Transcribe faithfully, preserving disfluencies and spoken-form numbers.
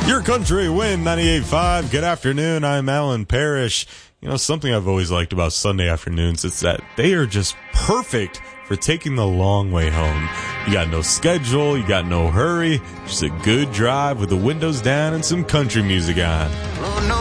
Your country win ninety-eight point five. Good afternoon. I'm Alan Parrish. You know, something I've always liked about Sunday afternoons is that they are just perfect for taking the long way home. You got no schedule, you got no hurry, just a good drive with the windows down and some country music on.